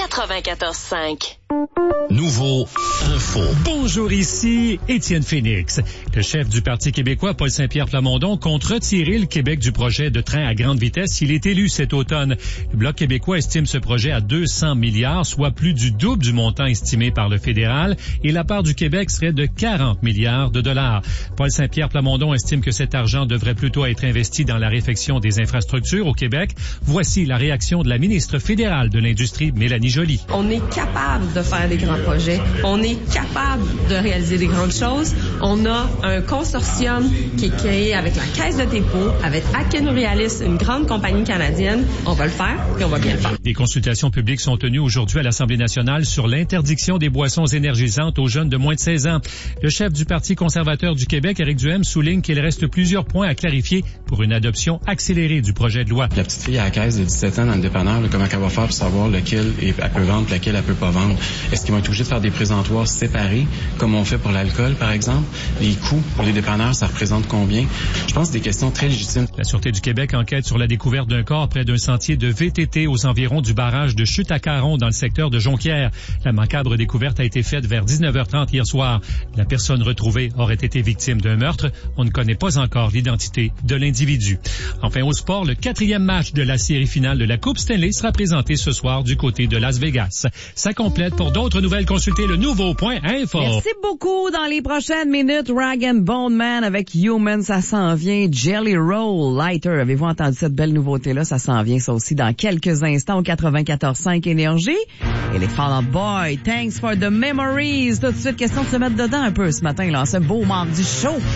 94.5. Nouveau Info. Bonjour, ici Étienne Phoenix. Le chef du Parti québécois, Paul Saint-Pierre Plamondon, compte retirer le Québec du projet de train à grande vitesse s'il est élu cet automne. Le Bloc québécois estime ce projet à 200 milliards, soit plus du double du montant estimé par le fédéral, et la part du Québec serait de 40 milliards de dollars. Paul Saint-Pierre Plamondon estime que cet argent devrait plutôt être investi dans la réfection des infrastructures au Québec. Voici la réaction de la ministre fédérale de l'Industrie, Mélanie Joly. On est capable de faire des grands projets. On est capable de réaliser des grandes choses. On a un consortium qui est créé avec la Caisse de dépôt, avec Aken Realis, une grande compagnie canadienne. On va le faire et on va bien le faire. Des consultations publiques sont tenues aujourd'hui à l'Assemblée nationale sur l'interdiction des boissons énergisantes aux jeunes de moins de 16 ans. Le chef du Parti conservateur du Québec, Éric Duhaime, souligne qu'il reste plusieurs points à clarifier pour une adoption accélérée du projet de loi. La petite fille à la caisse de 17 ans dans le dépanneur, comment elle va faire pour savoir lequel elle peut vendre, lequel elle peut pas vendre? Est-ce qu'ils vont être obligés de faire des présentoirs séparés, comme on fait pour l'alcool, par exemple? Les coûts pour les dépanneurs, ça représente combien? Je pense que c'est des questions très légitimes. La Sûreté du Québec enquête sur la découverte d'un corps près d'un sentier de VTT aux environs du barrage de Chute-à-Caron dans le secteur de Jonquière. La macabre découverte a été faite vers 19h30 hier soir. La personne retrouvée aurait été victime d'un meurtre. On ne connaît pas encore l'identité de l'individu. Enfin, au sport, le 4e match de la série finale de la Coupe Stanley sera présenté ce soir du côté de Las Vegas. Ça complète. Pour d'autres nouvelles, consultez le nouveau.info. Merci beaucoup. Dans les prochaines minutes, Rag & Bone Man avec Human, ça s'en vient. Jelly Roll Lighter. Avez-vous entendu cette belle nouveauté-là? Ça s'en vient, ça aussi, dans quelques instants au 94.5 Énergie. Et les Fall Out Boy, Thanks for the Memories. Tout de suite, question de se mettre dedans un peu ce matin, là, ce beau mardi chaud.